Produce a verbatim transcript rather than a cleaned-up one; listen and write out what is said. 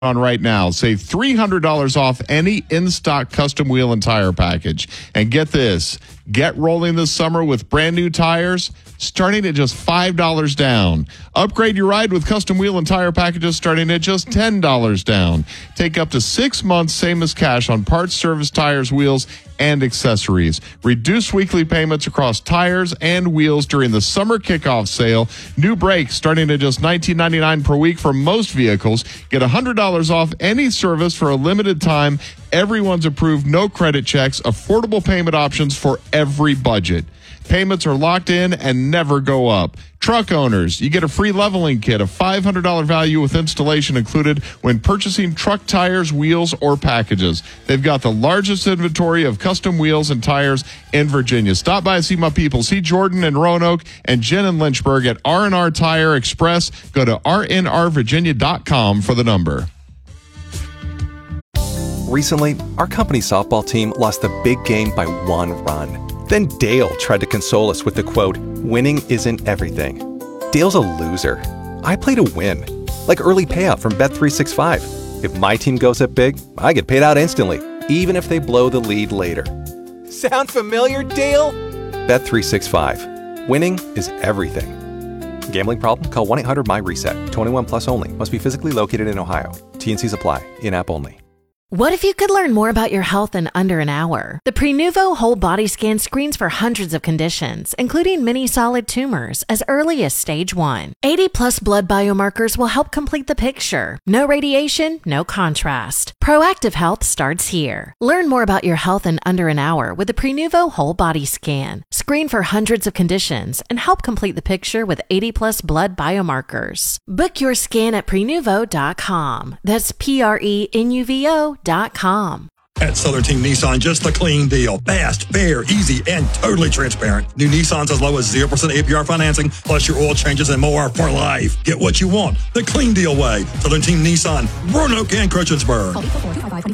on right now. Save three hundred dollars off any in-stock custom wheel and tire package. And get this, get rolling this summer with brand new tires starting at just five dollars down. Upgrade your ride with custom wheel and tire packages starting at just ten dollars down. Take up to six months same as cash on parts, service, tires, wheels, and accessories. Reduce weekly payments across tires and wheels during the summer kickoff sale. New brakes starting at just nineteen ninety-nine dollars per week for most vehicles. Get one hundred dollars off any service for a limited time. Everyone's approved, no credit checks, affordable payment options for every budget. Payments are locked in and never go up. Truck owners, you get a free leveling kit, a five hundred dollars value with installation included when purchasing truck tires, wheels, or packages. They've got the largest inventory of custom wheels and tires in Virginia. Stop by and see my people. See Jordan and Roanoke and Jen and Lynchburg at R and R Tire Express. Go to R N R Virginia dot com for the number. Recently, our company softball team lost the big game by one run. Then Dale tried to console us with the quote, "Winning isn't everything." Dale's a loser. I play to win, like early payout from Bet three sixty-five. If my team goes up big, I get paid out instantly, even if they blow the lead later. Sound familiar, Dale? Bet three sixty-five. Winning is everything. Gambling problem? Call one eight hundred M Y reset. twenty-one plus only. Must be physically located in Ohio. T and Cs apply. In-app only. What if you could learn more about your health in under an hour? The Prenuvo Whole Body Scan screens for hundreds of conditions, including many solid tumors, as early as stage one. eighty plus blood biomarkers will help complete the picture. No radiation, no contrast. Proactive health starts here. Learn more about your health in under an hour with the Prenuvo Whole Body Scan. Screen for hundreds of conditions and help complete the picture with eighty plus blood biomarkers. Book your scan at prenuvo dot com. That's P R E N U V O dot com. At Southern Team Nissan, just the clean deal. Fast, fair, easy, and totally transparent. New Nissans as low as zero percent A P R financing, plus your oil changes and more for life. Get what you want the clean deal way. Southern Team Nissan, Roanoke and Christiansburg.